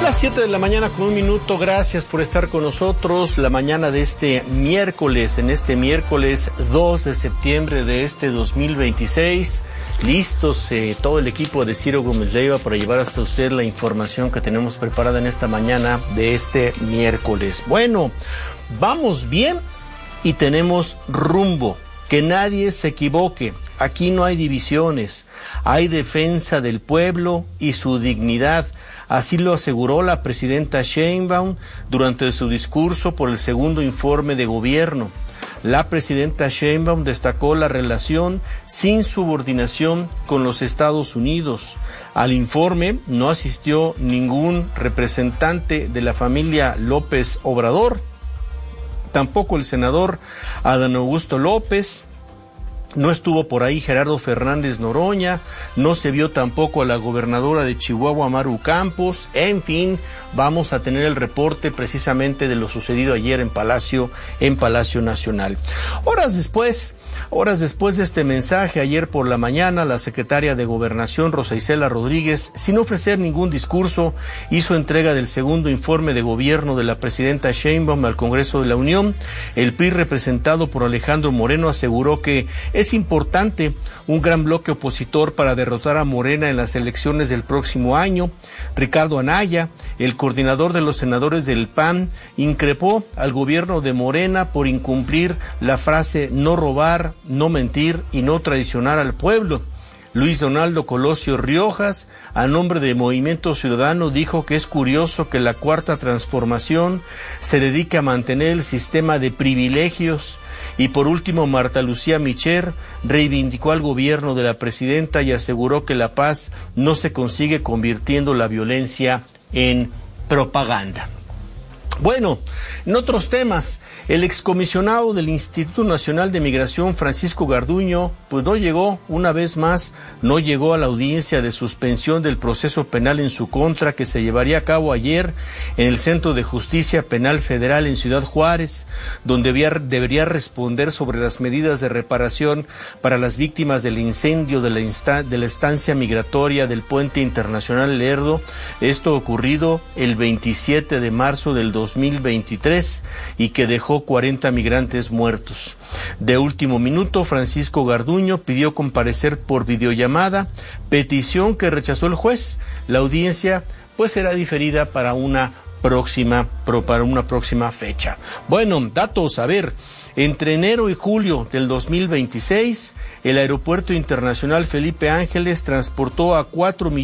Las 7 de la mañana con 1 minuto, gracias por estar con nosotros la mañana de este miércoles, en este miércoles 2 de septiembre de este 2026, listos todo el equipo de Ciro Gómez Leiva para llevar hasta usted la información que tenemos preparada en esta mañana de este miércoles. Bueno, vamos bien y tenemos rumbo, que nadie se equivoque. Aquí no hay divisiones, hay defensa del pueblo y su dignidad. Así lo aseguró la presidenta Sheinbaum durante su discurso por el segundo informe de gobierno. La presidenta Sheinbaum destacó la relación sin subordinación con los Estados Unidos. Al informe no asistió ningún representante de la familia López Obrador, tampoco el senador Adán Augusto López. No estuvo por ahí Gerardo Fernández Noroña, no se vio tampoco a la gobernadora de Chihuahua, Maru Campos. En fin, vamos a tener el reporte precisamente de lo sucedido ayer en Palacio Nacional. Horas después de este mensaje, ayer por la mañana, la secretaria de Gobernación, Rosa Isela Rodríguez, sin ofrecer ningún discurso, hizo entrega del segundo informe de gobierno de la presidenta Sheinbaum al Congreso de la Unión. El PRI, representado por Alejandro Moreno, aseguró que es importante un gran bloque opositor para derrotar a Morena en las elecciones del próximo año. Ricardo Anaya, el coordinador de los senadores del PAN, increpó al gobierno de Morena por incumplir la frase no robar, no mentir y no traicionar al pueblo. Luis Donaldo Colosio Riojas, a nombre de Movimiento Ciudadano, dijo que es curioso que la Cuarta Transformación se dedique a mantener el sistema de privilegios. Y por último, Marta Lucía Micher reivindicó al gobierno de la presidenta y aseguró que la paz no se consigue convirtiendo la violencia en propaganda. Bueno, en otros temas, el excomisionado del Instituto Nacional de Migración, Francisco Garduño, pues no llegó a la audiencia de suspensión del proceso penal en su contra que se llevaría a cabo ayer en el Centro de Justicia Penal Federal en Ciudad Juárez, donde debería responder sobre las medidas de reparación para las víctimas del incendio de la estancia migratoria del Puente Internacional Lerdo, esto ocurrido el 27 de marzo del 2023 y que dejó 40 migrantes muertos. De último minuto, Francisco Garduño pidió comparecer por videollamada, petición que rechazó el juez. La audiencia pues será diferida para una próxima fecha. Bueno, datos, a ver. Entre enero y julio del 2026, el Aeropuerto Internacional Felipe Ángeles transportó a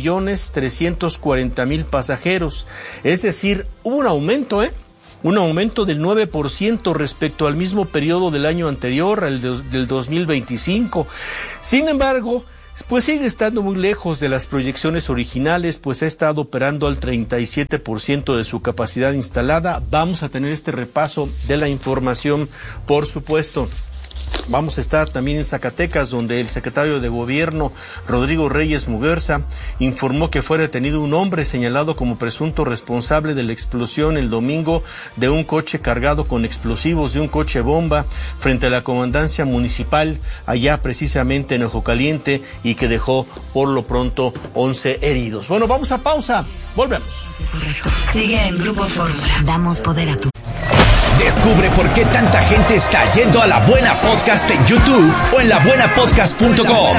4.340.000 pasajeros. Es decir, hubo un aumento, un aumento del 9% respecto al mismo periodo del año anterior, del 2025. Sin embargo, pues sigue estando muy lejos de las proyecciones originales, pues ha estado operando al 37% de su capacidad instalada. Vamos a tener este repaso de la información, por supuesto. Vamos a estar también en Zacatecas, donde el secretario de Gobierno, Rodrigo Reyes Muguerza, informó que fue detenido un hombre señalado como presunto responsable de la explosión el domingo de un coche cargado con explosivos, de un coche bomba, frente a la comandancia municipal, allá precisamente en Ojo Caliente, y que dejó por lo pronto 11 heridos. Bueno, vamos a pausa, volvemos. Sigue en Grupo Fórmula. Damos poder a tu... Descubre por qué tanta gente está yendo a La Buena Podcast en YouTube o en labuenapodcast.com.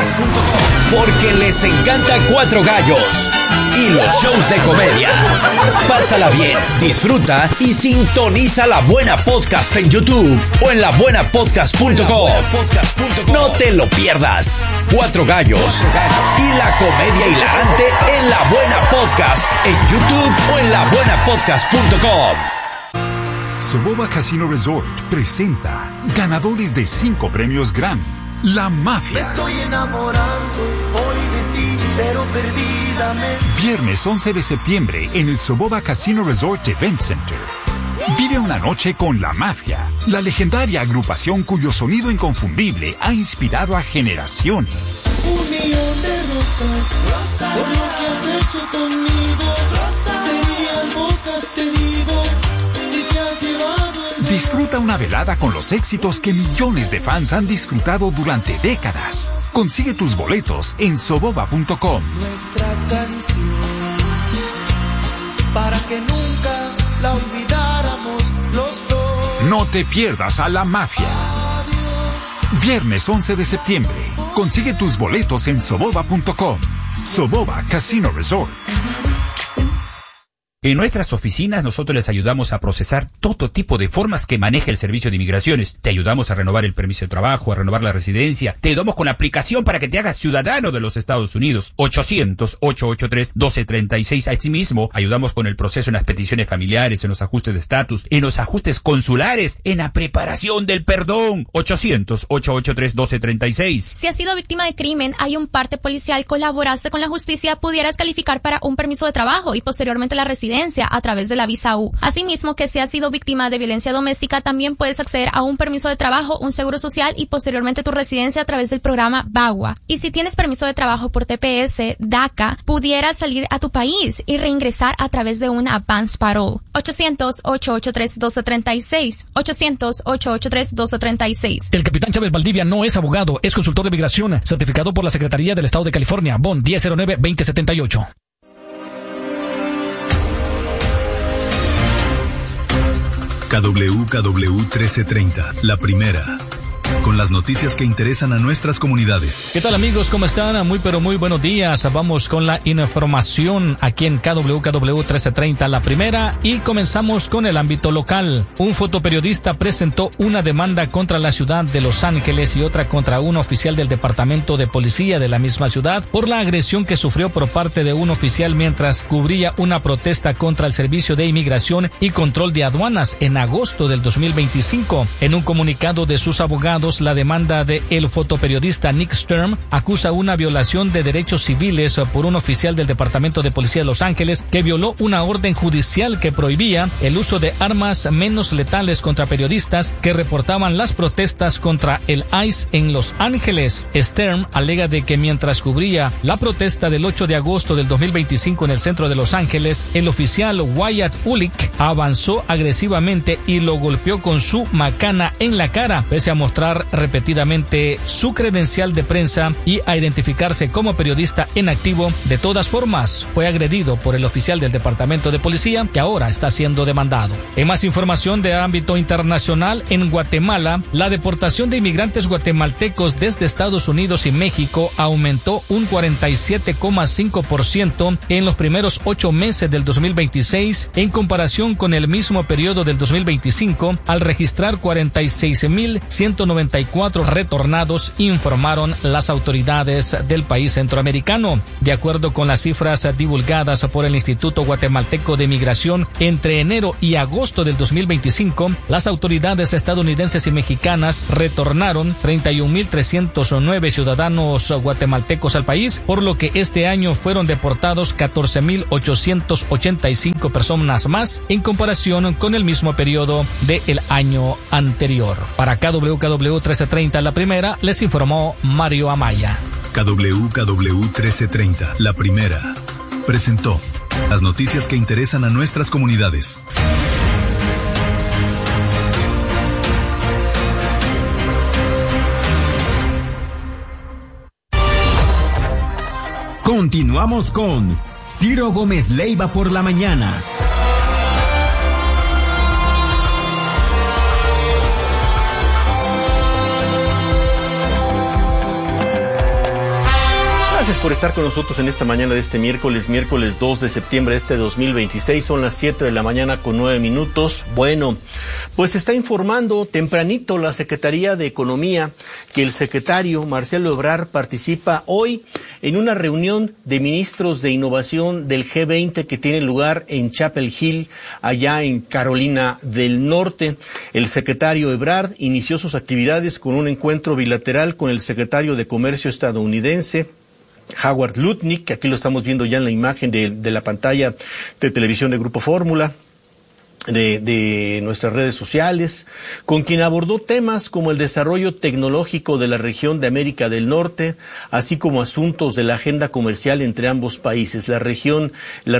Porque les encanta Cuatro Gallos y los shows de comedia. Pásala bien, disfruta y sintoniza La Buena Podcast en YouTube o en labuenapodcast.com. No te lo pierdas. Cuatro Gallos y la comedia hilarante en La Buena Podcast en YouTube o en labuenapodcast.com. Soboba Casino Resort presenta ganadores de 5 premios Grammy, La Mafia. Me estoy enamorando hoy de ti, pero perdidamente. Viernes 11 de septiembre en el Soboba Casino Resort Event Center. Vive una noche con La Mafia, la legendaria agrupación cuyo sonido inconfundible ha inspirado a generaciones. 1 millón de rosas, por lo que has hecho conmigo, serían pocas, te digo. Disfruta una velada con los éxitos que millones de fans han disfrutado durante décadas. Consigue tus boletos en soboba.com. Nuestra canción para que nunca la olvidáramos los dos. No te pierdas a La Mafia. Viernes 11 de septiembre. Consigue tus boletos en soboba.com. Soboba Casino Resort. En nuestras oficinas nosotros les ayudamos a procesar todo tipo de formas que maneja el Servicio de Inmigraciones. Te ayudamos a renovar el permiso de trabajo, a renovar la residencia. Te ayudamos con la aplicación para que te hagas ciudadano de los Estados Unidos. 800-883-1236. Asimismo, ayudamos con el proceso en las peticiones familiares, en los ajustes de estatus, en los ajustes consulares, en la preparación del perdón. 800-883-1236. Si has sido víctima de crimen, hay un parte policial, colaboraste con la justicia, pudieras calificar para un permiso de trabajo y posteriormente la residencia a través de la visa U. Asimismo, que si has sido víctima de violencia doméstica, también puedes acceder a un permiso de trabajo, un seguro social y posteriormente tu residencia a través del programa VAWA. Y si tienes permiso de trabajo por TPS, DACA, pudieras salir a tu país y reingresar a través de una advance parole. 800-883-1236. 800-883-1236. El capitán Chávez Valdivia no es abogado, es consultor de migración, certificado por la Secretaría del Estado de California, BON 1009-2078. KWKW 1330, la primera, con las noticias que interesan a nuestras comunidades. ¿Qué tal, amigos? ¿Cómo están? Muy buenos días. Vamos con la información aquí en KWKW 1330, la primera, y comenzamos con el ámbito local. Un fotoperiodista presentó una demanda contra la ciudad de Los Ángeles y otra contra un oficial del departamento de policía de la misma ciudad por la agresión que sufrió por parte de un oficial mientras cubría una protesta contra el Servicio de Inmigración y Control de Aduanas en agosto del 2025. En un comunicado de sus abogados, la demanda de el fotoperiodista Nick Sturm acusa una violación de derechos civiles por un oficial del Departamento de Policía de Los Ángeles que violó una orden judicial que prohibía el uso de armas menos letales contra periodistas que reportaban las protestas contra el ICE en Los Ángeles. Sturm alega de que mientras cubría la protesta del 8 de agosto del 2025 en el centro de Los Ángeles, el oficial Wyatt Ulick avanzó agresivamente y lo golpeó con su macana en la cara, pese a mostrar repetidamente su credencial de prensa y a identificarse como periodista en activo. De todas formas, fue agredido por el oficial del Departamento de Policía, que ahora está siendo demandado. En más información de ámbito internacional, en Guatemala, la deportación de inmigrantes guatemaltecos desde Estados Unidos y México aumentó un 47,5% en los primeros 8 meses del 2026 en comparación con el mismo periodo del 2025, al registrar 46,194 retornados, informaron las autoridades del país centroamericano. De acuerdo con las cifras divulgadas por el Instituto Guatemalteco de Migración, entre enero y agosto del 2025, las autoridades estadounidenses y mexicanas retornaron 31,309 ciudadanos guatemaltecos al país, por lo que este año fueron deportados 14,885 personas más en comparación con el mismo periodo del año anterior. Para KWKW 1330, la primera, les informó Mario Amaya. KWKW 1330, la primera, presentó las noticias que interesan a nuestras comunidades. Continuamos con Ciro Gómez Leiva por la mañana. Gracias por estar con nosotros en esta mañana de este miércoles 2 de septiembre de este 2026. Son las 7 de la mañana con 9 minutos. Bueno, pues está informando tempranito la Secretaría de Economía que el secretario Marcelo Ebrard participa hoy en una reunión de ministros de innovación del G20 que tiene lugar en Chapel Hill, allá en Carolina del Norte. El secretario Ebrard inició sus actividades con un encuentro bilateral con el secretario de Comercio estadounidense, Howard Lutnick, que aquí lo estamos viendo ya en la imagen de la pantalla de televisión de Grupo Fórmula. de nuestras redes sociales, con quien abordó temas como el desarrollo tecnológico de la región de América del Norte, así como asuntos de la agenda comercial entre ambos países. La reunión,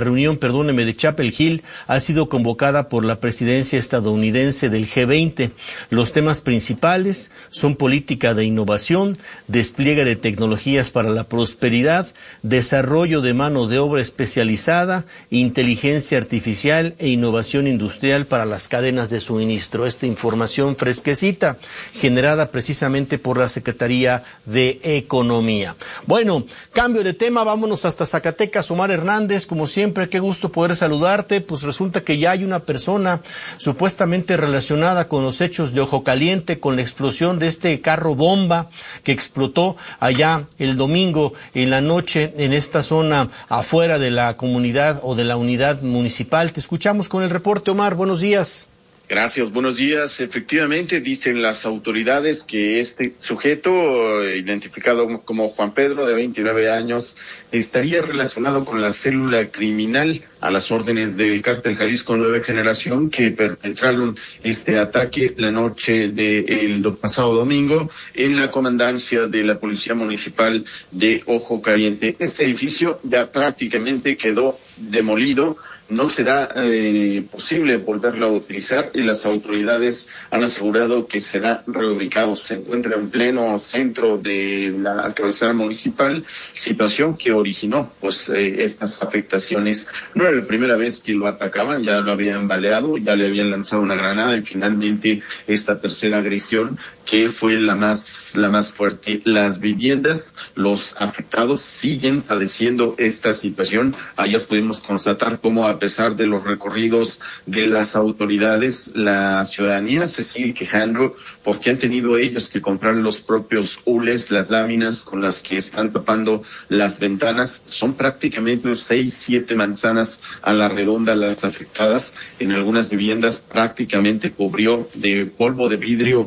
de Chapel Hill ha sido convocada por la presidencia estadounidense del G20. Los temas principales son política de innovación, despliegue de tecnologías para la prosperidad, desarrollo de mano de obra especializada, inteligencia artificial e innovación industrial para las cadenas de suministro. Esta información fresquecita, generada precisamente por la Secretaría de Economía. Bueno, cambio de tema, vámonos hasta Zacatecas. Omar Hernández, como siempre, qué gusto poder saludarte. Pues resulta que ya hay una persona supuestamente relacionada con los hechos de Ojo Caliente, con la explosión de este carro bomba que explotó allá el domingo en la noche en esta zona afuera de la comunidad o de la unidad municipal. Te escuchamos con el reporte, Omar. Buenos días. Gracias, buenos días. Efectivamente, dicen las autoridades que este sujeto, identificado como Juan Pedro, de 29 años, estaría relacionado con la célula criminal a las órdenes del Cártel Jalisco Nueva Generación, que perpetraron este ataque la noche del pasado domingo en la comandancia de la Policía Municipal de Ojo Caliente. Este edificio ya prácticamente quedó demolido. No será posible volverlo a utilizar y las autoridades han asegurado que será reubicado. Se encuentra en pleno centro de la cabecera municipal, situación que originó estas afectaciones. No era la primera vez que lo atacaban, ya lo habían baleado, ya le habían lanzado una granada y finalmente esta tercera agresión, que fue la más fuerte. Las viviendas, los afectados siguen padeciendo esta situación. Ayer pudimos constatar cómo, a pesar de los recorridos de las autoridades, la ciudadanía se sigue quejando porque han tenido ellos que comprar los propios hules, las láminas con las que están tapando las ventanas. Son prácticamente 6-7 manzanas a la redonda las afectadas. En algunas viviendas prácticamente cubrió de polvo de vidrio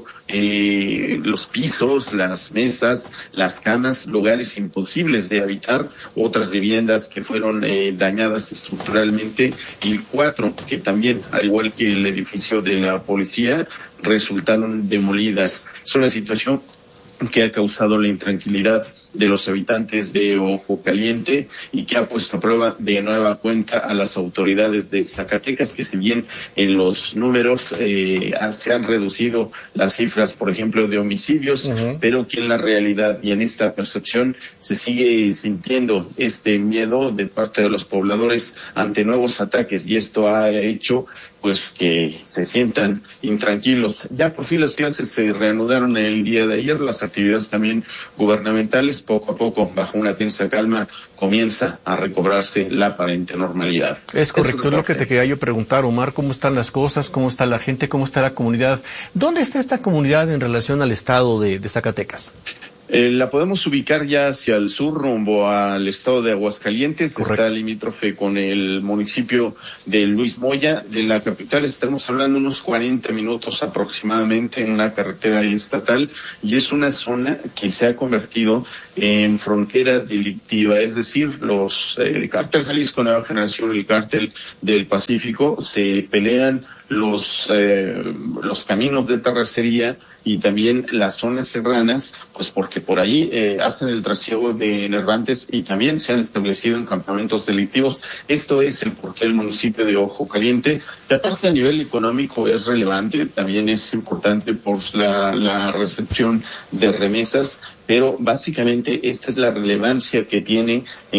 los pisos, las mesas, las camas, lugares imposibles de habitar. Otras viviendas que fueron dañadas estructuralmente, y 4 que también, al igual que el edificio de la policía, resultaron demolidas. Es una situación que ha causado la intranquilidad de los habitantes de Ojo Caliente y que ha puesto a prueba de nueva cuenta a las autoridades de Zacatecas, que si bien en los números se han reducido las cifras, por ejemplo, de homicidios, pero que en la realidad y en esta percepción se sigue sintiendo este miedo de parte de los pobladores ante nuevos ataques, y esto ha hecho que se sientan intranquilos. Ya por fin las clases se reanudaron el día de ayer, las actividades también gubernamentales, poco a poco, bajo una tensa calma, comienza a recobrarse la aparente normalidad. Es correcto, es lo que te quería yo preguntar, Omar, ¿cómo están las cosas? ¿Cómo está la gente? ¿Cómo está la comunidad? ¿Dónde está esta comunidad en relación al estado de Zacatecas? La podemos ubicar ya hacia el sur, rumbo al estado de Aguascalientes. Correcto. Está limítrofe con el municipio de Luis Moya. De la capital estamos hablando unos 40 minutos aproximadamente en una carretera estatal, y es una zona que se ha convertido en frontera delictiva. Es decir, el Cártel Jalisco Nueva Generación y el Cártel del Pacífico se pelean los caminos de terracería y también las zonas serranas, porque por ahí hacen el trasiego de enervantes y también se han establecido en campamentos delictivos. Esto es el porqué del municipio de Ojo Caliente, que aparte a nivel económico es relevante, también es importante por la recepción de remesas, pero básicamente esta es la relevancia que tiene